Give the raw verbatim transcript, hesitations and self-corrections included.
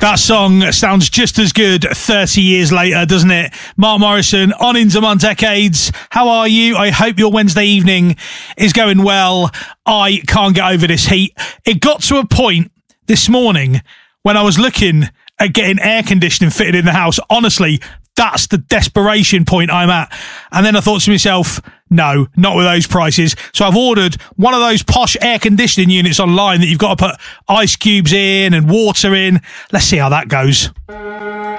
That song sounds just as good thirty years later, doesn't it? Mark Morrison on Into My Decades. How are you? I hope your Wednesday evening is going well. I can't get over this heat. It got to a point this morning when I was looking at getting air conditioning fitted in the house. Honestly, that's the desperation point I'm at. And then I thought to myself, no, not with those prices. So I've ordered one of those posh air conditioning units online that you've got to put ice cubes in and water in. Let's see how that goes.